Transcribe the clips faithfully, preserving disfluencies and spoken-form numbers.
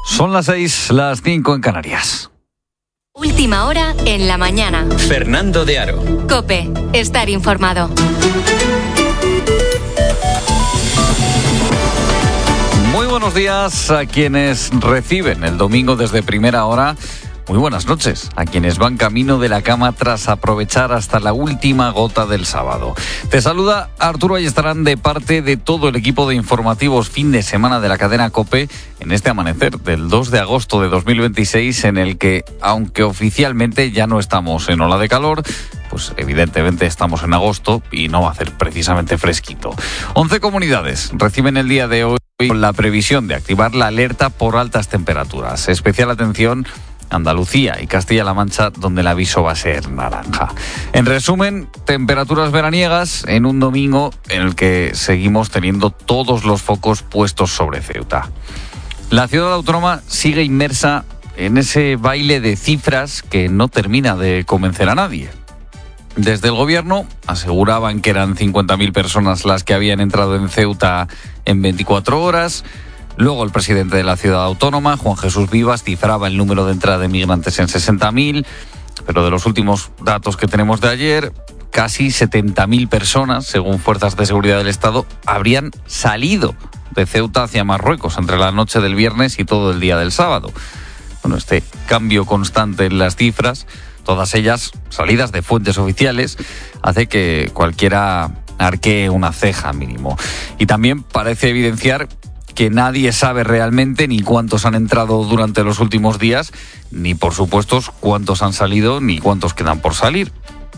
Son las seis, las cinco en Canarias. Última hora en la mañana. Fernando de Aro. COPE. Estar informado. Muy buenos días a quienes reciben el domingo desde primera hora. Muy buenas noches a quienes van camino de la cama tras aprovechar hasta la última gota del sábado. Te saluda Arturo Ayestarán de parte de todo el equipo de informativos fin de semana de la cadena COPE en este amanecer del dos de agosto de dos mil veintiséis, en el que, aunque oficialmente ya no estamos en ola de calor, pues evidentemente estamos en agosto y no va a hacer precisamente fresquito. once comunidades reciben el día de hoy con la previsión de activar la alerta por altas temperaturas. Especial atención Andalucía y Castilla-La Mancha, donde el aviso va a ser naranja. En resumen, temperaturas veraniegas en un domingo en el que seguimos teniendo todos los focos puestos sobre Ceuta. La ciudad autónoma sigue inmersa en ese baile de cifras que no termina de convencer a nadie. Desde el gobierno aseguraban que eran cincuenta mil personas las que habían entrado en Ceuta en veinticuatro horas. Luego el presidente de la ciudad autónoma, Juan Jesús Vivas, cifraba el número de entrada de migrantes en sesenta mil, pero de los últimos datos que tenemos de ayer, casi setenta mil personas, según fuerzas de seguridad del Estado, habrían salido de Ceuta hacia Marruecos entre la noche del viernes y todo el día del sábado. Bueno, este cambio constante en las cifras, todas ellas salidas de fuentes oficiales, hace que cualquiera arquee una ceja mínimo. Y también parece evidenciar que nadie sabe realmente ni cuántos han entrado durante los últimos días, ni por supuesto cuántos han salido, ni cuántos quedan por salir.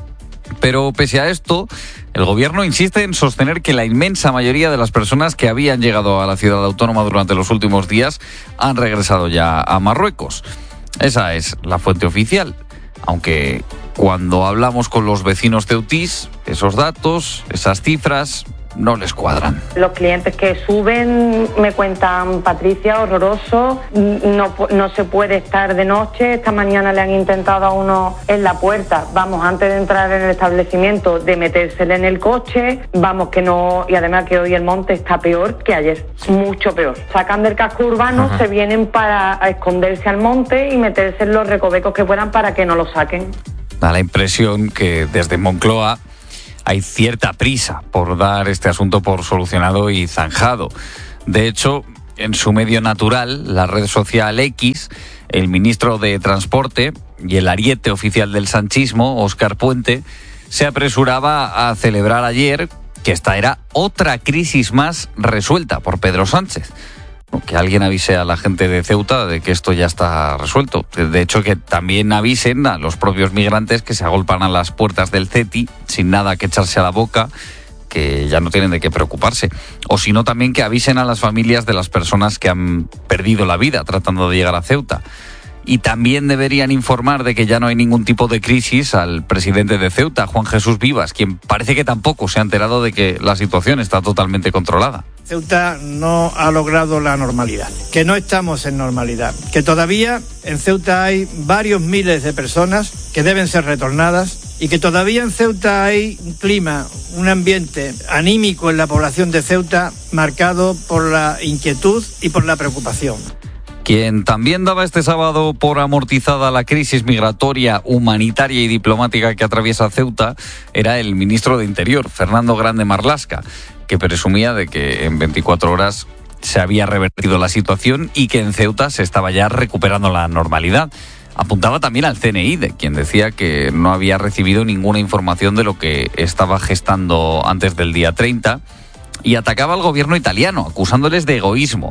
Pero pese a esto, el gobierno insiste en sostener que la inmensa mayoría de las personas que habían llegado a la ciudad autónoma durante los últimos días han regresado ya a Marruecos. Esa es la fuente oficial, aunque cuando hablamos con los vecinos ceutís, esos datos, esas cifras no les cuadran. Los clientes que suben me cuentan: Patricia, horroroso, no, no se puede estar de noche. Esta mañana le han intentado a uno en la puerta, vamos, antes de entrar en el establecimiento, de metérsele en el coche, vamos, que no, y además que hoy el monte está peor que ayer, mucho peor. Sacan del casco urbano, uh-huh. se vienen para esconderse al monte y meterse en los recovecos que puedan para que no lo saquen. Da la impresión que desde Moncloa hay cierta prisa por dar este asunto por solucionado y zanjado. De hecho, en su medio natural, la red social X, el ministro de Transporte y el ariete oficial del sanchismo, Óscar Puente, se apresuraba a celebrar ayer que esta era otra crisis más resuelta por Pedro Sánchez. Que alguien avise a la gente de Ceuta de que esto ya está resuelto. De hecho, que también avisen a los propios migrantes que se agolpan a las puertas del CETI sin nada que echarse a la boca, que ya no tienen de qué preocuparse. O si no, también que avisen a las familias de las personas que han perdido la vida tratando de llegar a Ceuta. Y también deberían informar de que ya no hay ningún tipo de crisis al presidente de Ceuta, Juan Jesús Vivas, quien parece que tampoco se ha enterado de que la situación está totalmente controlada. Ceuta no ha logrado la normalidad, que no estamos en normalidad, que todavía en Ceuta hay varios miles de personas que deben ser retornadas y que todavía en Ceuta hay un clima, un ambiente anímico en la población de Ceuta marcado por la inquietud y por la preocupación. Quien también daba este sábado por amortizada la crisis migratoria, humanitaria y diplomática que atraviesa Ceuta era el ministro de Interior, Fernando Grande Marlaska, que presumía de que en veinticuatro horas se había revertido la situación y que en Ceuta se estaba ya recuperando la normalidad. Apuntaba también al C N I, de quien decía que no había recibido ninguna información de lo que estaba gestando antes del día treinta, y atacaba al gobierno italiano, acusándoles de egoísmo.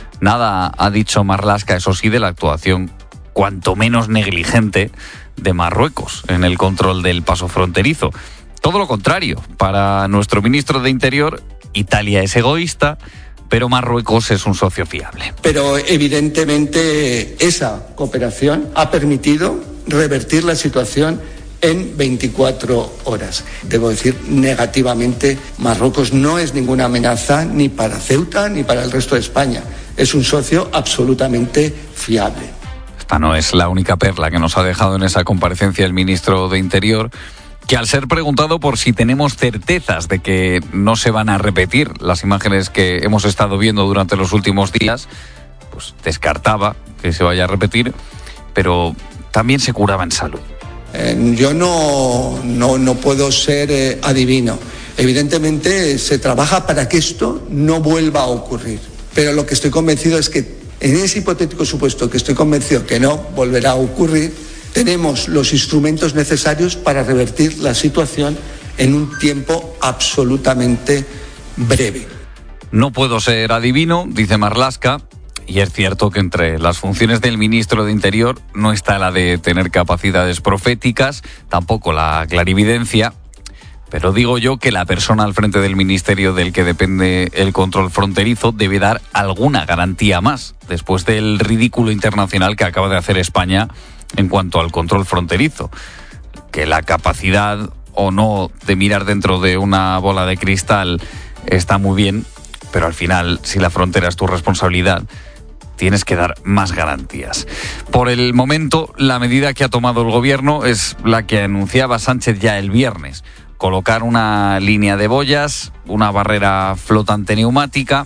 Nada ha dicho Marlaska, eso sí, de la actuación cuanto menos negligente de Marruecos en el control del paso fronterizo. Todo lo contrario, para nuestro ministro de Interior, Italia es egoísta, pero Marruecos es un socio fiable. Pero evidentemente esa cooperación ha permitido revertir la situación en veinticuatro horas. Debo decir, negativamente, Marruecos no es ninguna amenaza ni para Ceuta ni para el resto de España. Es un socio absolutamente fiable. Esta no es la única perla que nos ha dejado en esa comparecencia el ministro de Interior, que al ser preguntado por si tenemos certezas de que no se van a repetir las imágenes que hemos estado viendo durante los últimos días, pues descartaba que se vaya a repetir, pero también se curaba en salud. Eh, yo no, no, no puedo ser eh, adivino. Evidentemente se trabaja para que esto no vuelva a ocurrir. Pero lo que estoy convencido es que en ese hipotético supuesto que estoy convencido que no volverá a ocurrir, tenemos los instrumentos necesarios para revertir la situación en un tiempo absolutamente breve. No puedo ser adivino, dice Marlaska, y es cierto que entre las funciones del ministro de Interior no está la de tener capacidades proféticas, tampoco la clarividencia, pero digo yo que la persona al frente del ministerio del que depende el control fronterizo debe dar alguna garantía más, después del ridículo internacional que acaba de hacer España en cuanto al control fronterizo. Que la capacidad o no de mirar dentro de una bola de cristal está muy bien, pero al final, si la frontera es tu responsabilidad, tienes que dar más garantías. Por el momento, la medida que ha tomado el gobierno es la que anunciaba Sánchez ya el viernes: colocar una línea de boyas, una barrera flotante neumática,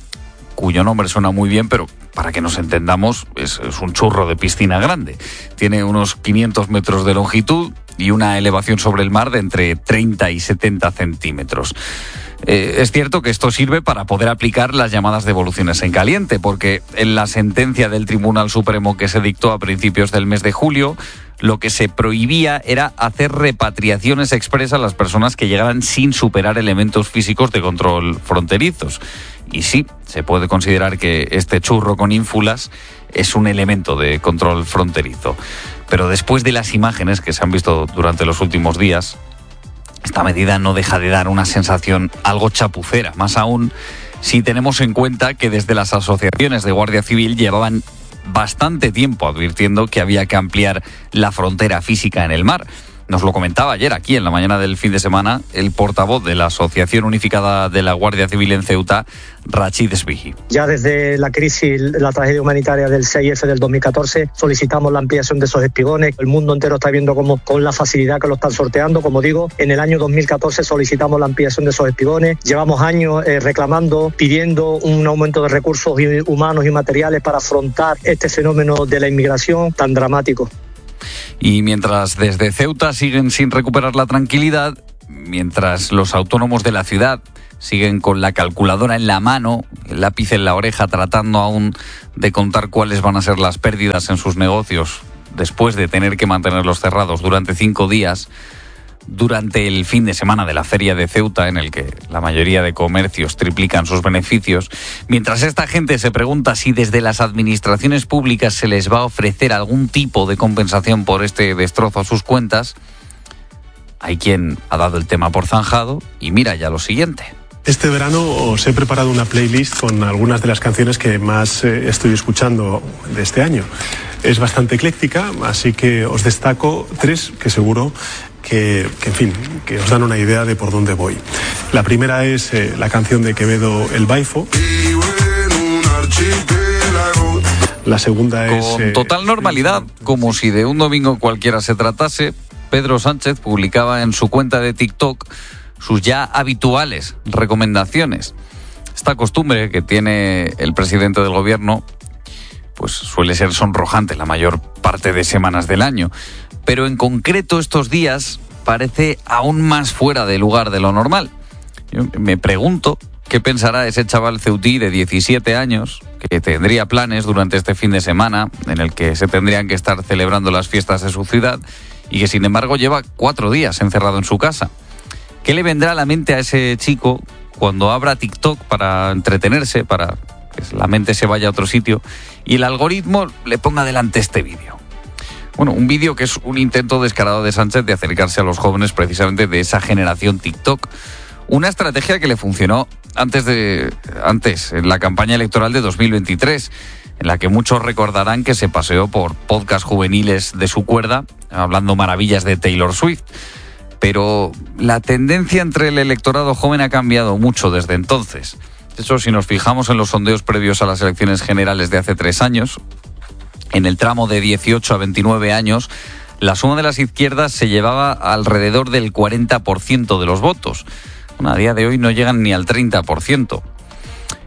cuyo nombre suena muy bien, pero para que nos entendamos, es, es un churro de piscina grande. Tiene unos quinientos metros de longitud y una elevación sobre el mar de entre treinta y setenta centímetros. Eh, es cierto que esto sirve para poder aplicar las llamadas devoluciones en caliente, porque en la sentencia del Tribunal Supremo que se dictó a principios del mes de julio, lo que se prohibía era hacer repatriaciones expresas a las personas que llegaran sin superar elementos físicos de control fronterizos. Y sí, se puede considerar que este churro con ínfulas es un elemento de control fronterizo. Pero después de las imágenes que se han visto durante los últimos días, esta medida no deja de dar una sensación algo chapucera, más aún si tenemos en cuenta que desde las asociaciones de Guardia Civil llevaban bastante tiempo advirtiendo que había que ampliar la frontera física en el mar. Nos lo comentaba ayer aquí en la mañana del fin de semana el portavoz de la Asociación Unificada de la Guardia Civil en Ceuta, Rachid Sbihi. Ya desde la crisis, la tragedia humanitaria del seis efe del dos mil catorce, solicitamos la ampliación de esos espigones. El mundo entero está viendo cómo, con la facilidad que lo están sorteando. Como digo, en el año dos mil catorce solicitamos la ampliación de esos espigones. Llevamos años eh, reclamando, pidiendo un aumento de recursos humanos y materiales para afrontar este fenómeno de la inmigración tan dramático. Y mientras desde Ceuta siguen sin recuperar la tranquilidad, mientras los autónomos de la ciudad siguen con la calculadora en la mano, el lápiz en la oreja, tratando aún de contar cuáles van a ser las pérdidas en sus negocios después de tener que mantenerlos cerrados durante cinco días, durante el fin de semana de la Feria de Ceuta, en el que la mayoría de comercios triplican sus beneficios, mientras esta gente se pregunta si desde las administraciones públicas se les va a ofrecer algún tipo de compensación por este destrozo a sus cuentas, hay quien ha dado el tema por zanjado y mira ya lo siguiente. Este verano os he preparado una playlist con algunas de las canciones que más eh, estoy escuchando de este año. Es bastante ecléctica, así que os destaco tres que seguro que, que, en fin, que os dan una idea de por dónde voy. La primera es eh, la canción de Quevedo, El Baifo. La segunda es... Con eh, total normalidad, como si de un domingo cualquiera se tratase, Pedro Sánchez publicaba en su cuenta de TikTok sus ya habituales recomendaciones. Esta costumbre que tiene el presidente del gobierno pues suele ser sonrojante la mayor parte de semanas del año, pero en concreto estos días parece aún más fuera de lugar de lo normal. Yo me pregunto qué pensará ese chaval ceutí de diecisiete años que tendría planes durante este fin de semana en el que se tendrían que estar celebrando las fiestas de su ciudad y que sin embargo lleva cuatro días encerrado en su casa. ¿Qué le vendrá a la mente a ese chico cuando abra TikTok para entretenerse, para que la mente se vaya a otro sitio y el algoritmo le ponga delante este vídeo? Bueno, un vídeo que es un intento descarado de Sánchez de acercarse a los jóvenes precisamente de esa generación TikTok. Una estrategia que le funcionó antes, de, antes en la campaña electoral de dos mil veintitrés, en la que muchos recordarán que se paseó por podcasts juveniles de su cuerda, hablando maravillas de Taylor Swift. Pero la tendencia entre el electorado joven ha cambiado mucho desde entonces. De hecho, si nos fijamos en los sondeos previos a las elecciones generales de hace tres años, en el tramo de dieciocho a veintinueve años, la suma de las izquierdas se llevaba alrededor del cuarenta por ciento de los votos. Bueno, a día de hoy no llegan ni al treinta por ciento.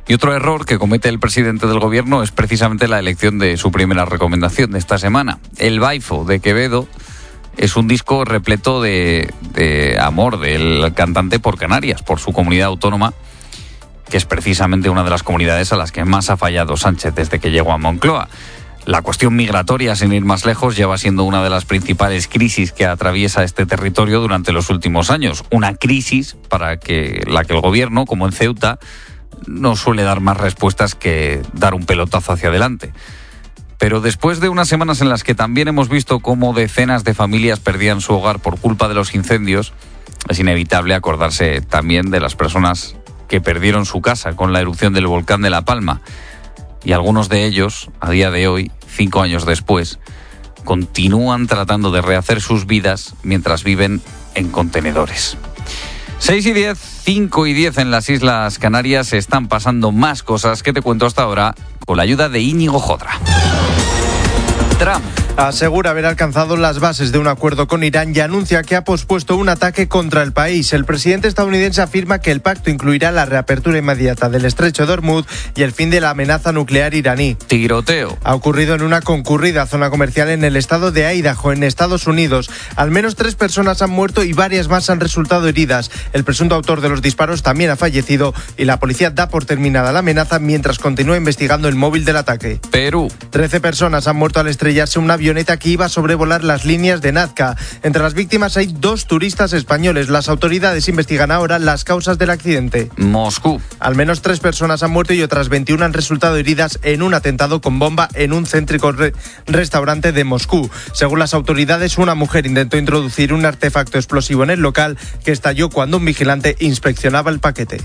Y otro error que comete el presidente del gobierno es precisamente la elección de su primera recomendación de esta semana. El Baifo de Quevedo es un disco repleto de, de amor del cantante por Canarias, por su comunidad autónoma, que es precisamente una de las comunidades a las que más ha fallado Sánchez desde que llegó a Moncloa. La cuestión migratoria, sin ir más lejos, lleva siendo una de las principales crisis que atraviesa este territorio durante los últimos años. Una crisis para que la que el gobierno, como en Ceuta, no suele dar más respuestas que dar un pelotazo hacia adelante. Pero después de unas semanas en las que también hemos visto cómo decenas de familias perdían su hogar por culpa de los incendios, es inevitable acordarse también de las personas que perdieron su casa con la erupción del volcán de La Palma. Y algunos de ellos, a día de hoy, cinco años después, continúan tratando de rehacer sus vidas mientras viven en contenedores. seis y diez, cinco y diez en las Islas Canarias, están pasando más cosas que te cuento hasta ahora con la ayuda de Íñigo Jodra. Trump asegura haber alcanzado las bases de un acuerdo con Irán y anuncia que ha pospuesto un ataque contra el país. El presidente estadounidense afirma que el pacto incluirá la reapertura inmediata del estrecho de Hormuz y el fin de la amenaza nuclear iraní. Tiroteo ha ocurrido en una concurrida zona comercial en el estado de Idaho, en Estados Unidos. Al menos tres personas han muerto y varias más han resultado heridas. El presunto autor de los disparos también ha fallecido y la policía da por terminada la amenaza mientras continúa investigando el móvil del ataque. Perú. Trece personas han muerto al estrellarse un avión que iba a sobrevolar las líneas de Nazca. Entre las víctimas hay dos turistas españoles. Las autoridades investigan ahora las causas del accidente. Moscú. Al menos tres personas han muerto y otras veintiuna han resultado heridas en un atentado con bomba en un céntrico re- restaurante de Moscú. Según las autoridades, una mujer intentó introducir un artefacto explosivo en el local que estalló cuando un vigilante inspeccionaba el paquete.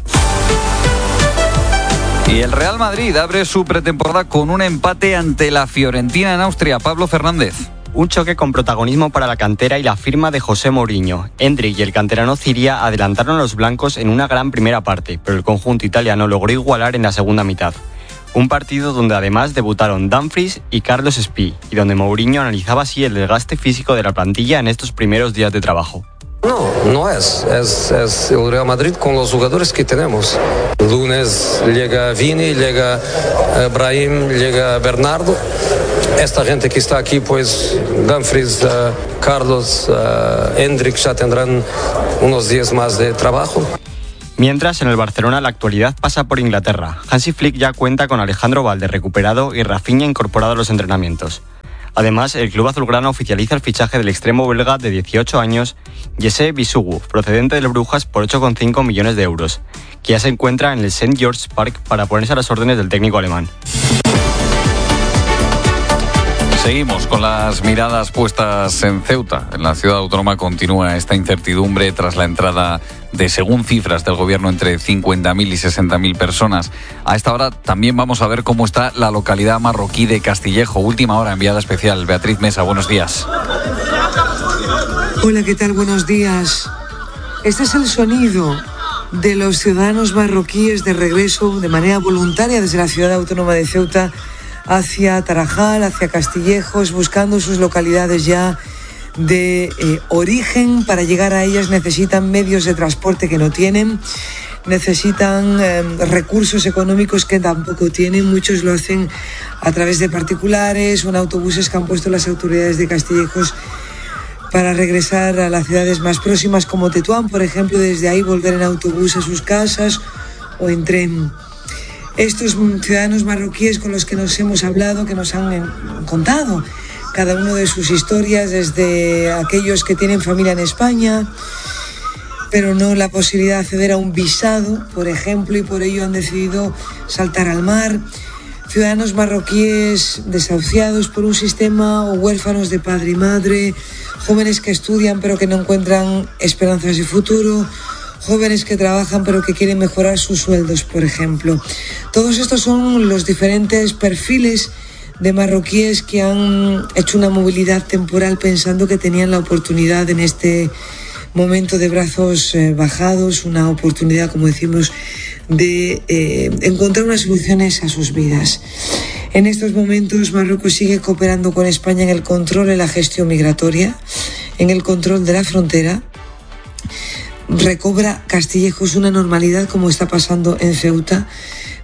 Y el Real Madrid abre su pretemporada con un empate ante la Fiorentina en Austria. Pablo Fernández. Un choque con protagonismo para la cantera y la firma de José Mourinho. Endrick y el canterano Ciria adelantaron a los blancos en una gran primera parte, pero el conjunto italiano logró igualar en la segunda mitad. Un partido donde además debutaron Dumfries y Carlos Espí, y donde Mourinho analizaba así el desgaste físico de la plantilla en estos primeros días de trabajo. No, no es. es. Es el Real Madrid con los jugadores que tenemos. El lunes llega Vini, llega Brahim, llega Bernardo. Esta gente que está aquí, pues Dumfries, uh, Carlos, uh, Endrick ya tendrán unos días más de trabajo. Mientras, en el Barcelona la actualidad pasa por Inglaterra. Hansi Flick ya cuenta con Alejandro Valde recuperado y Rafinha incorporado a los entrenamientos. Además, el club azulgrana oficializa el fichaje del extremo belga de dieciocho años, Jesse Bisugu, procedente del Brujas por ocho coma cinco millones de euros, que ya se encuentra en el Saint George's Park para ponerse a las órdenes del técnico alemán. Seguimos con las miradas puestas en Ceuta. En la ciudad autónoma continúa esta incertidumbre tras la entrada de, según cifras del gobierno, entre cincuenta mil y sesenta mil personas. A esta hora también vamos a ver cómo está la localidad marroquí de Castillejo. Última hora, enviada especial. Beatriz Mesa, buenos días. Hola, ¿qué tal? Buenos días. Este es el sonido de los ciudadanos marroquíes de regreso de manera voluntaria desde la ciudad autónoma de Ceuta hacia Tarajal, hacia Castillejos, buscando sus localidades ya de eh, origen. Para llegar a ellas necesitan medios de transporte que no tienen, necesitan eh, recursos económicos que tampoco tienen. Muchos lo hacen a través de particulares o en autobuses que han puesto las autoridades de Castillejos para regresar a las ciudades más próximas como Tetuán, por ejemplo, desde ahí volver en autobús a sus casas o en tren. Estos ciudadanos marroquíes con los que nos hemos hablado, que nos han contado cada uno de sus historias, desde aquellos que tienen familia en España, pero no la posibilidad de acceder a un visado, por ejemplo, y por ello han decidido saltar al mar. Ciudadanos marroquíes desahuciados por un sistema o huérfanos de padre y madre, jóvenes que estudian pero que no encuentran esperanzas de futuro, jóvenes que trabajan pero que quieren mejorar sus sueldos, por ejemplo. Todos estos son los diferentes perfiles de marroquíes que han hecho una movilidad temporal pensando que tenían la oportunidad en este momento de brazos eh, bajados, una oportunidad, como decimos, de eh, encontrar unas soluciones a sus vidas. En estos momentos Marruecos sigue cooperando con España en el control de la gestión migratoria, en el control de la frontera. Recobra Castillejos una normalidad como está pasando en Ceuta,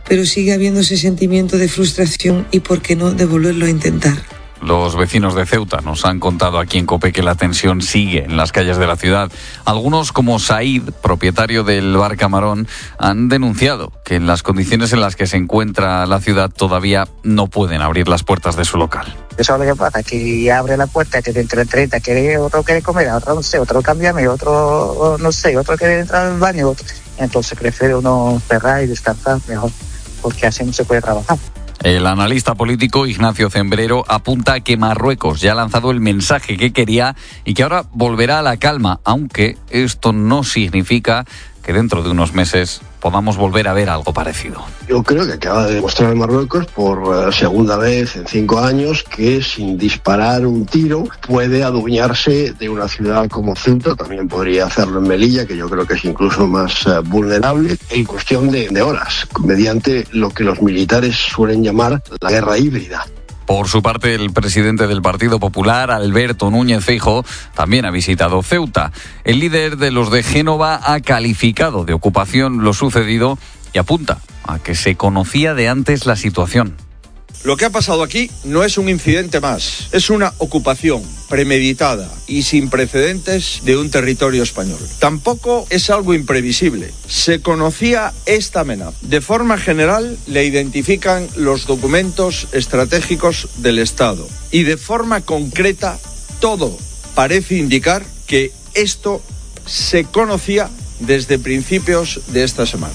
pero sigue habiendo ese sentimiento de frustración y, por qué no, de volverlo a intentar. Los vecinos de Ceuta nos han contado aquí en COPE que la tensión sigue en las calles de la ciudad. Algunos, como Said, propietario del bar Camarón, han denunciado que en las condiciones en las que se encuentra la ciudad todavía no pueden abrir las puertas de su local. Eso es lo que pasa, que abre la puerta, que dentro de treinta quiere, otro quiere comer, otro no sé, otro cámbiame, otro no sé, otro quiere entrar al baño. Otro. Entonces prefiere uno cerrar y descansar mejor, porque así no se puede trabajar. El analista político Ignacio Cembrero apunta a que Marruecos ya ha lanzado el mensaje que quería y que ahora volverá a la calma, aunque esto no significa que dentro de unos meses podamos volver a ver algo parecido. Yo creo que acaba de demostrar Marruecos por segunda vez en cinco años que sin disparar un tiro puede adueñarse de una ciudad como Ceuta. También podría hacerlo en Melilla, que yo creo que es incluso más uh, vulnerable, en cuestión de, de horas, mediante lo que los militares suelen llamar la guerra híbrida. Por su parte, el presidente del Partido Popular, Alberto Núñez Feijóo, también ha visitado Ceuta. El líder de los de Génova ha calificado de ocupación lo sucedido y apunta a que se conocía de antes la situación. Lo que ha pasado aquí no es un incidente más, es una ocupación premeditada y sin precedentes de un territorio español. Tampoco es algo imprevisible. Se conocía esta amenaza. De forma general, le identifican los documentos estratégicos del Estado. Y de forma concreta, todo parece indicar que esto se conocía desde principios de esta semana.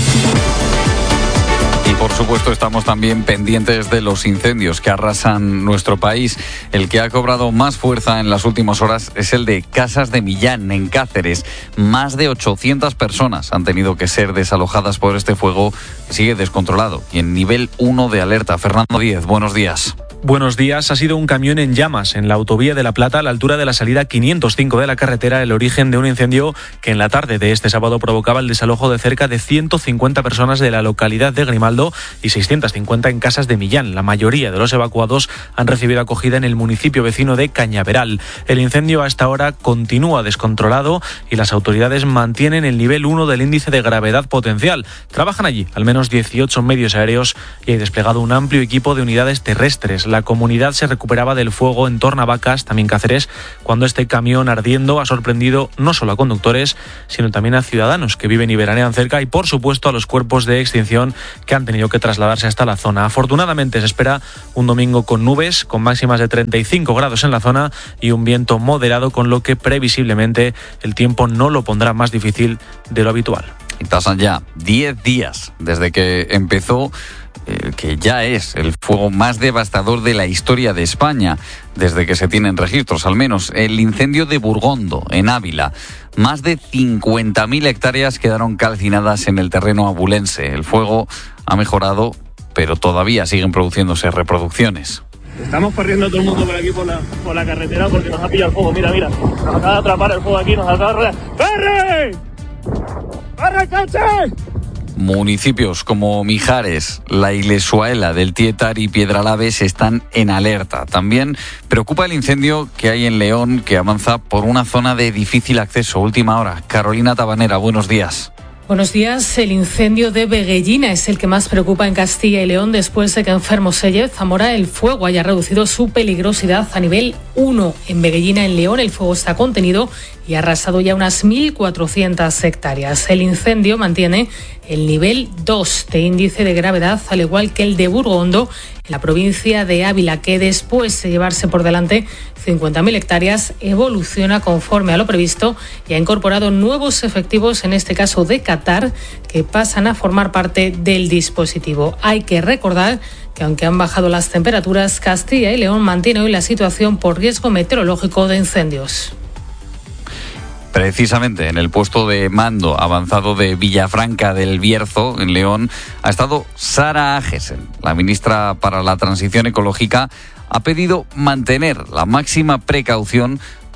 Y por supuesto estamos también pendientes de los incendios que arrasan nuestro país. El que ha cobrado más fuerza en las últimas horas es el de Casas de Millán, en Cáceres. Más de ochocientas personas han tenido que ser desalojadas por este fuego que sigue descontrolado y en nivel uno de alerta. Fernando Díez, buenos días. Buenos días. Ha sido un camión en llamas en la autovía de La Plata, a la altura de la salida quinientos cinco de la carretera, el origen de un incendio que en la tarde de este sábado provocaba el desalojo de cerca de ciento cincuenta personas de la localidad de Grimaldo y seiscientas cincuenta en Casas de Millán. La mayoría de los evacuados han recibido acogida en el municipio vecino de Cañaveral. El incendio a esta hora continúa descontrolado y las autoridades mantienen el nivel uno del índice de gravedad potencial. Trabajan allí al menos dieciocho medios aéreos y hay desplegado un amplio equipo de unidades terrestres. La comunidad se recuperaba del fuego en Tornavacas, también Cáceres, cuando este camión ardiendo ha sorprendido no solo a conductores, sino también a ciudadanos que viven y veranean cerca y, por supuesto, a los cuerpos de extinción que han tenido que trasladarse hasta la zona. Afortunadamente se espera un domingo con nubes, con máximas de treinta y cinco grados en la zona y un viento moderado, con lo que previsiblemente el tiempo no lo pondrá más difícil de lo habitual. Y pasan ya diez días desde que empezó eh, que ya es el fuego más devastador de la historia de España, desde que se tienen registros al menos, el incendio de Burgondo, en Ávila. Más de cincuenta mil hectáreas quedaron calcinadas en el terreno abulense. El fuego ha mejorado, pero todavía siguen produciéndose reproducciones. Estamos corriendo todo el mundo por aquí por la, por la carretera porque nos ha pillado el fuego. Mira, mira, nos acaba de atrapar el fuego aquí, nos acaba de... ¡Corre! ¡Corre, coche! Municipios como Mijares, La Ilesuela del Tietar y Piedralaves están en alerta. También preocupa el incendio que hay en León, que avanza por una zona de difícil acceso. Última hora. Carolina Tabanera, buenos días. Buenos días. El incendio de Veguellina es el que más preocupa en Castilla y León después de que en Fermoselle, Zamora, el fuego haya reducido su peligrosidad a nivel uno. En Veguellina, en León, el fuego está contenido y ha arrasado ya unas mil cuatrocientas hectáreas. El incendio mantiene el nivel dos de índice de gravedad, al igual que el de Burgondo, en la provincia de Ávila, que después de llevarse por delante cincuenta mil hectáreas, evoluciona conforme a lo previsto y ha incorporado nuevos efectivos, en este caso de Qatar, que pasan a formar parte del dispositivo. Hay que recordar que aunque han bajado las temperaturas, Castilla y León mantiene hoy la situación por riesgo meteorológico de incendios. Precisamente en el puesto de mando avanzado de Villafranca del Bierzo, en León, ha estado Sara Agesen. La ministra para la Transición Ecológica ha pedido mantener la máxima precaución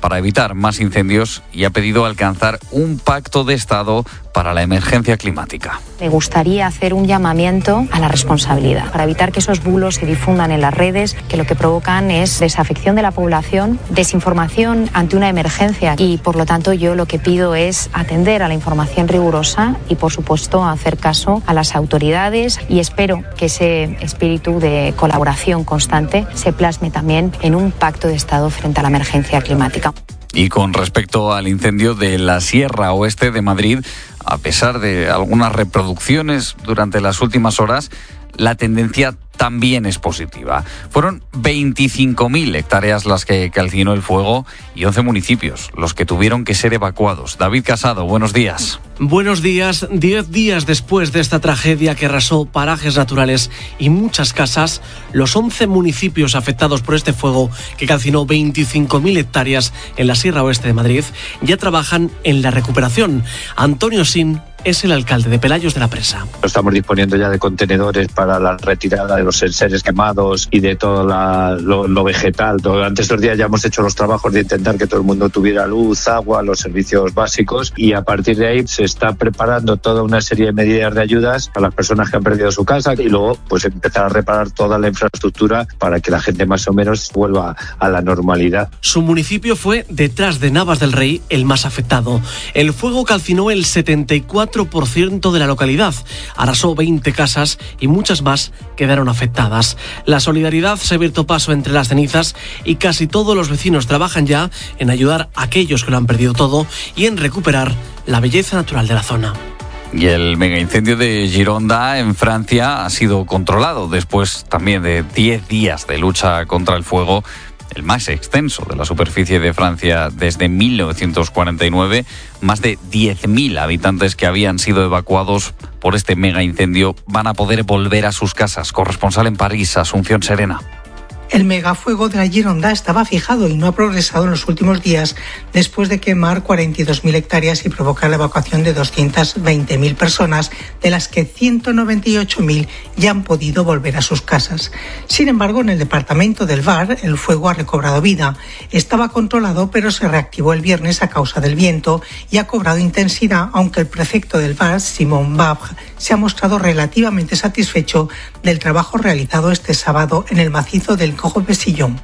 para evitar más incendios y ha pedido alcanzar un pacto de Estado para la emergencia climática. Me gustaría hacer un llamamiento a la responsabilidad para evitar que esos bulos se difundan en las redes, que lo que provocan es desafección de la población, desinformación ante una emergencia y, por lo tanto, yo lo que pido es atender a la información rigurosa y, por supuesto, hacer caso a las autoridades y espero que ese espíritu de colaboración constante se plasme también en un pacto de Estado frente a la emergencia climática. Y con respecto al incendio de la Sierra Oeste de Madrid, a pesar de algunas reproducciones durante las últimas horas, la tendencia también es positiva. Fueron veinticinco mil hectáreas las que calcinó el fuego y once municipios los que tuvieron que ser evacuados. David Casado, buenos días. Buenos días. Diez días después de esta tragedia que arrasó parajes naturales y muchas casas, los once municipios afectados por este fuego que calcinó veinticinco mil hectáreas en la Sierra Oeste de Madrid ya trabajan en la recuperación. Antonio Sin es el alcalde de Pelayos de la Presa. Estamos disponiendo ya de contenedores para la retirada de los enseres quemados y de todo la, lo, lo vegetal. Durante estos días ya hemos hecho los trabajos de intentar que todo el mundo tuviera luz, agua, los servicios básicos, y a partir de ahí se está preparando toda una serie de medidas de ayudas a las personas que han perdido su casa y luego pues empezar a reparar toda la infraestructura para que la gente más o menos vuelva a la normalidad. Su municipio fue, detrás de Navas del Rey, el más afectado. El fuego calcinó el setenta y cuatro por ciento de la localidad, arrasó veinte casas y muchas más quedaron afectadas. La solidaridad se ha abierto paso entre las cenizas y casi todos los vecinos trabajan ya en ayudar a aquellos que lo han perdido todo y en recuperar la belleza natural de la zona. Y el megaincendio de Gironda en Francia ha sido controlado después también de diez días de lucha contra el fuego, el más extenso de la superficie de Francia desde mil novecientos cuarenta y nueve. Más de diez mil habitantes que habían sido evacuados por este mega incendio van a poder volver a sus casas. Corresponsal en París, Asunción Serena. El megafuego de la Gironda estaba fijado y no ha progresado en los últimos días después de quemar cuarenta y dos mil hectáreas y provocar la evacuación de doscientas veinte mil personas, de las que ciento noventa y ocho mil ya han podido volver a sus casas. Sin embargo, en el departamento del Var, el fuego ha recobrado vida. Estaba controlado, pero se reactivó el viernes a causa del viento y ha cobrado intensidad, aunque el prefecto del Var, Simon Babre, se ha mostrado relativamente satisfecho del trabajo realizado este sábado en el macizo del Cojo-Pesillon.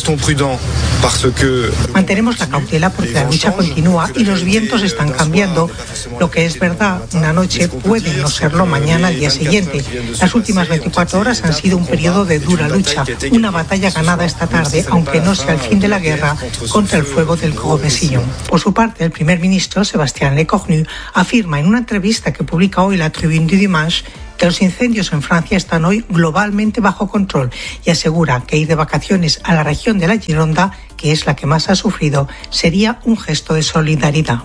Mantenemos la cautela porque la lucha continúa y los vientos están cambiando. Lo que es verdad, una noche puede no serlo mañana al día siguiente. Las últimas veinticuatro horas han sido un periodo de dura lucha, una batalla ganada esta tarde, aunque no sea el fin de la guerra, contra el fuego del Cojo-Pesillon. Por su parte, el primer ministro, Sébastien Lecornu, afirma en una entrevista que publica hoy la Tribune du Dimanche que los incendios en Francia están hoy globalmente bajo control y asegura que ir de vacaciones a la región de la Gironda, que es la que más ha sufrido, sería un gesto de solidaridad.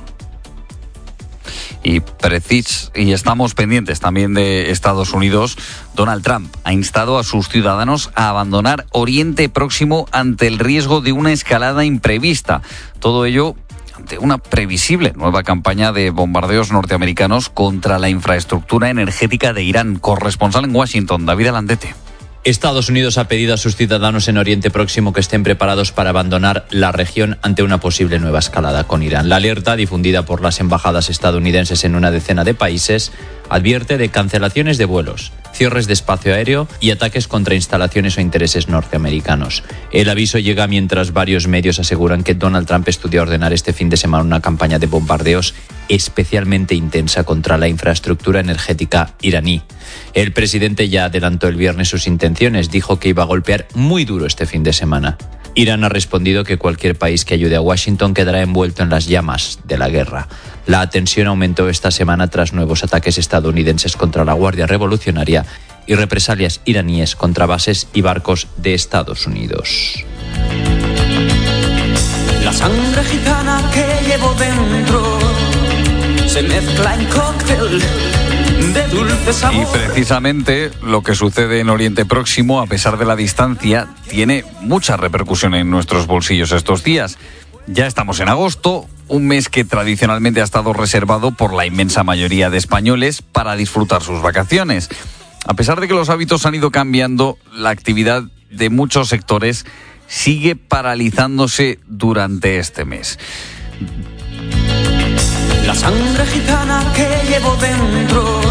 Y, precis, y estamos pendientes también de Estados Unidos. Donald Trump ha instado a sus ciudadanos a abandonar Oriente Próximo ante el riesgo de una escalada imprevista. Todo ello ante una previsible nueva campaña de bombardeos norteamericanos contra la infraestructura energética de Irán. Corresponsal en Washington, David Alandete. Estados Unidos ha pedido a sus ciudadanos en Oriente Próximo que estén preparados para abandonar la región ante una posible nueva escalada con Irán. La alerta, difundida por las embajadas estadounidenses en una decena de países, advierte de cancelaciones de vuelos, cierres de espacio aéreo y ataques contra instalaciones o intereses norteamericanos. El aviso llega mientras varios medios aseguran que Donald Trump estudia ordenar este fin de semana una campaña de bombardeos especialmente intensa contra la infraestructura energética iraní. El presidente ya adelantó el viernes sus intenciones, dijo que iba a golpear muy duro este fin de semana. Irán ha respondido que cualquier país que ayude a Washington quedará envuelto en las llamas de la guerra. La tensión aumentó esta semana tras nuevos ataques estadounidenses contra la Guardia Revolucionaria y represalias iraníes contra bases y barcos de Estados Unidos. La sangre gitana que llevo dentro se mezcla en cóctel de dulce sabor. Y precisamente lo que sucede en Oriente Próximo, a pesar de la distancia, tiene mucha repercusión en nuestros bolsillos estos días. Ya estamos en agosto, un mes que tradicionalmente ha estado reservado por la inmensa mayoría de españoles para disfrutar sus vacaciones. A pesar de que los hábitos han ido cambiando, la actividad de muchos sectores sigue paralizándose durante este mes. La sangre gitana que llevo dentro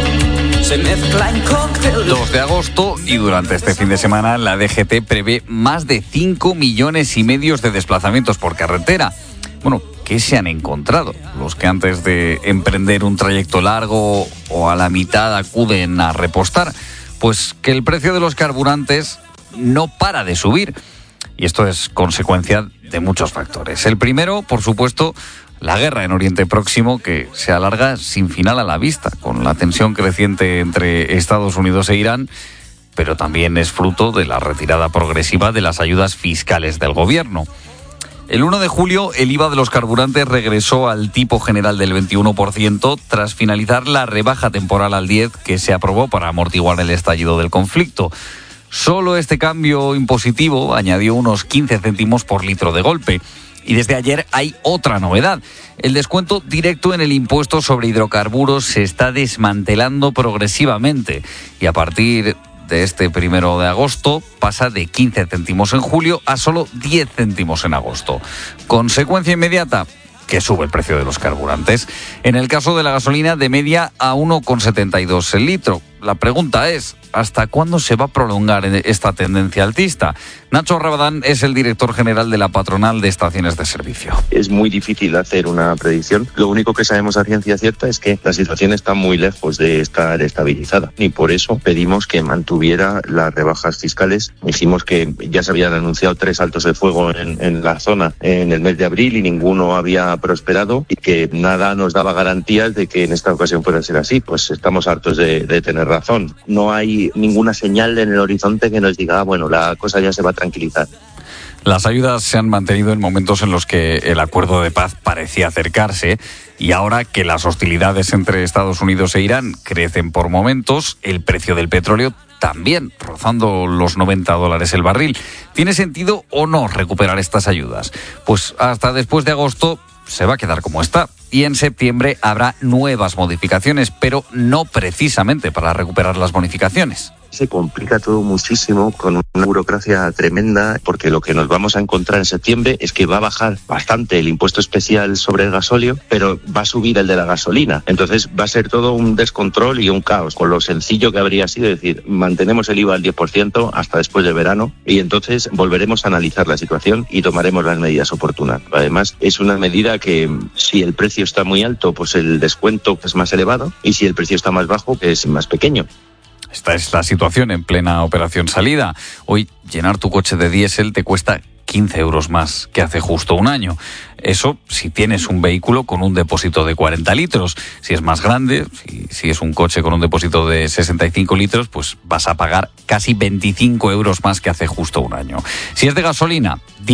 se mezcla en cóctel. dos de agosto y durante este fin de semana la D G T prevé más de cinco millones y medio de desplazamientos por carretera. Bueno, ¿qué se han encontrado los que antes de emprender un trayecto largo o a la mitad acuden a repostar? Pues que el precio de los carburantes no para de subir. Y esto es consecuencia de muchos factores. El primero, por supuesto, la guerra en Oriente Próximo, que se alarga sin final a la vista, con la tensión creciente entre Estados Unidos e Irán, pero también es fruto de la retirada progresiva de las ayudas fiscales del gobierno. El uno de julio, el I V A de los carburantes regresó al tipo general del veintiuno por ciento tras finalizar la rebaja temporal al diez por ciento que se aprobó para amortiguar el estallido del conflicto. Solo este cambio impositivo añadió unos quince céntimos por litro de golpe. Y desde ayer hay otra novedad. El descuento directo en el impuesto sobre hidrocarburos se está desmantelando progresivamente y a partir de este primero de agosto pasa de quince céntimos en julio a solo diez céntimos en agosto. Consecuencia inmediata, que sube el precio de los carburantes. En el caso de la gasolina, de media a uno con setenta y dos el litro. La pregunta es, ¿hasta cuándo se va a prolongar esta tendencia alcista? Nacho Rabadán es el director general de la patronal de estaciones de servicio. Es muy difícil hacer una predicción. Lo único que sabemos a ciencia cierta es que la situación está muy lejos de estar estabilizada y por eso pedimos que mantuviera las rebajas fiscales. Dijimos que ya se habían anunciado tres altos de fuego en, en la zona en el mes de abril y ninguno había prosperado y que nada nos daba garantías de que en esta ocasión fuera a ser así. Pues estamos hartos de, de tener razón. No hay ninguna señal en el horizonte que nos diga, ah, bueno, la cosa ya se va a tranquilizar. Las ayudas se han mantenido en momentos en los que el acuerdo de paz parecía acercarse y ahora que las hostilidades entre Estados Unidos e Irán crecen por momentos, el precio del petróleo también, rozando los noventa dólares el barril. ¿Tiene sentido o no recuperar estas ayudas? Pues hasta después de agosto se va a quedar como está. Y en septiembre habrá nuevas modificaciones, pero no precisamente para recuperar las bonificaciones. Se complica todo muchísimo con una burocracia tremenda porque lo que nos vamos a encontrar en septiembre es que va a bajar bastante el impuesto especial sobre el gasóleo, pero va a subir el de la gasolina. Entonces va a ser todo un descontrol y un caos, con lo sencillo que habría sido decir, mantenemos el I V A al diez por ciento hasta después del verano y entonces volveremos a analizar la situación y tomaremos las medidas oportunas. Además, es una medida que si el precio está muy alto, pues el descuento es más elevado y si el precio está más bajo, que es más pequeño. Esta es la situación en plena operación salida. Hoy llenar tu coche de diésel te cuesta quince euros más que hace justo un año. Eso si tienes un vehículo con un depósito de cuarenta litros. Si es más grande, si, si es un coche con un depósito de sesenta y cinco litros, pues vas a pagar casi veinticinco euros más que hace justo un año. Si es de gasolina,